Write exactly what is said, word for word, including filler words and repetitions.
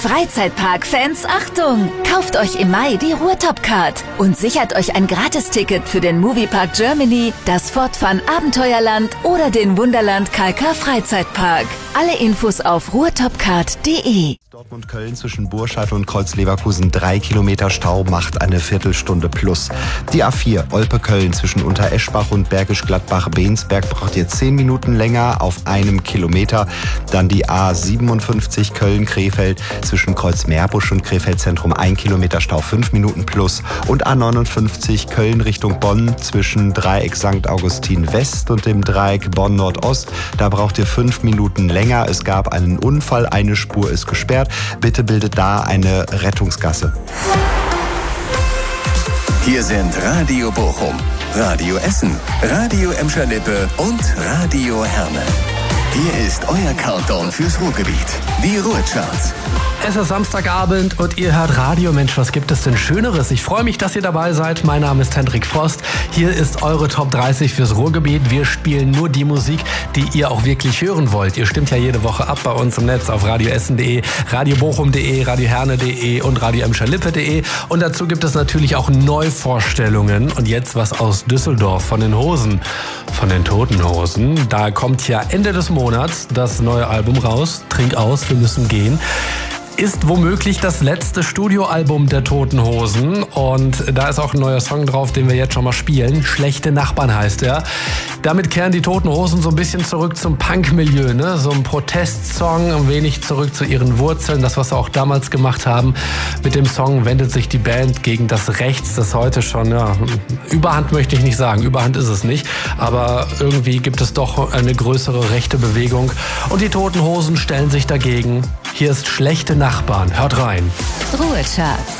Freizeitpark-Fans, Achtung! Kauft euch im Mai die Ruhrtop-Card und sichert euch ein Gratisticket für den Moviepark Germany, das Fort Fun Abenteuerland oder den Wunderland Kalkar Freizeitpark. Alle Infos auf ruhrtopcard punkt de. Dortmund-Köln zwischen Burscheid und Kreuz-Leverkusen drei Kilometer Stau macht eine Viertelstunde plus. Die A vier Olpe-Köln zwischen Untereschbach und Bergisch Gladbach-Bensberg braucht ihr zehn Minuten länger auf einem Kilometer. Dann die A siebenundfünfzig Köln-Krefeld zwischen Kreuz-Meerbusch und Krefeld-Zentrum ein Kilometer Stau, fünf Minuten plus. Und A neunundfünfzig Köln Richtung Bonn zwischen Dreieck Sankt Augustin West und dem Dreieck Bonn Nordost. Da braucht ihr fünf Minuten länger. Es gab einen Unfall, eine Spur ist gesperrt. Bitte bildet da eine Rettungsgasse. Hier sind Radio Bochum, Radio Essen, Radio Emscher-Lippe und Radio Herne. Hier ist euer Countdown fürs Ruhrgebiet, die Ruhrcharts. Es ist Samstagabend und ihr hört Radio. Mensch, was gibt es denn Schöneres? Ich freue mich, dass ihr dabei seid. Mein Name ist Hendrik Frost. Hier ist eure Top dreißig fürs Ruhrgebiet. Wir spielen nur die Musik, die ihr auch wirklich hören wollt. Ihr stimmt ja jede Woche ab bei uns im Netz auf radioessen punkt de, radiobochum punkt de, radioherne punkt de und radioemscherlippe punkt de. Und dazu gibt es natürlich auch Neuvorstellungen. Und jetzt was aus Düsseldorf von den Hosen, von den Toten Hosen. Da kommt ja Ende des Monats das neue Album raus. Trink aus, wir müssen gehen. Ist womöglich das letzte Studioalbum der Toten Hosen und da ist auch ein neuer Song drauf, den wir jetzt schon mal spielen. Schlechte Nachbarn heißt er. Damit kehren die Toten Hosen so ein bisschen zurück zum Punk-Milieu, ne? So ein Protestsong, ein wenig zurück zu ihren Wurzeln, das, was sie auch damals gemacht haben. Mit dem Song wendet sich die Band gegen das Rechts, das heute schon, ja, Überhand möchte ich nicht sagen, Überhand ist es nicht, aber irgendwie gibt es doch eine größere rechte Bewegung und die Toten Hosen stellen sich dagegen. Hier ist Schlechte Nachbarn. Hört rein. Ruhrcharts.